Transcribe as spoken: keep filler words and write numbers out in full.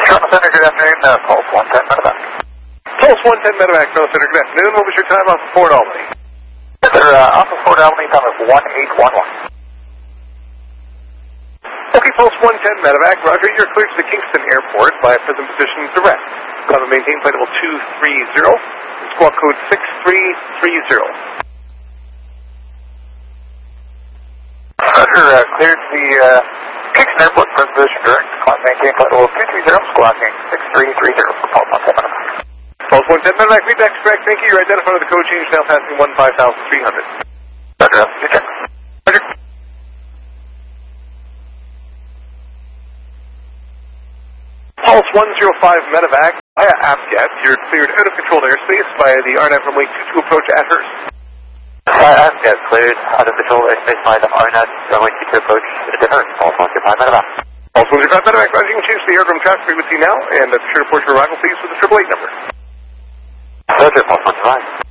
Toronto Center, good afternoon. Uh, Pulse one ten medevac. Pulse one ten medevac, Toronto Center, good afternoon. What was your time off of Fort Albany? Sir, uh, off of Fort Albany, time is one eight one one. Okay, Pulse one ten medevac, roger. You're cleared to the Kingston Airport by present position direct. Climb and maintain flight level two three zero. Squawk code six three three zero. Roger, uh, cleared to the uh, Kingston Airport, present position direct. Climb and maintain flight level two three zero. Squawking six three three zero for Pulse one ten medevac. Pulse one ten medevac, feedback correct. Thank you. You're identified with the code change now passing one five thousand three hundred. Roger, you check. Roger. Pulse one zero five medevac via Afghat. You're cleared out of controlled airspace via the R N A from Lake two to approach Athurst. Uh, Afghat cleared out of controlled airspace by the R N A runway two to approach Athurst. Pulse one zero five medevac. Pulse one zero five medevac, roger. You can change the airdrome traffic frequency now, and uh, be sure to report your arrival, please, with the triple eight number. Roger, Pulse one zero five.